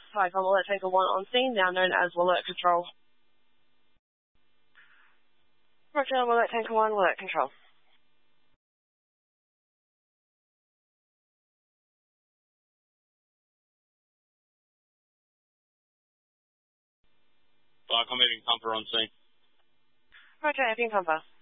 Hi, I'm Alert Tanker 1 on scene, now known as Alert Control. Roger, I'm Alert Tanker 1, Alert Control. I'm meeting Thumper on scene. Roger, Epping Thumper.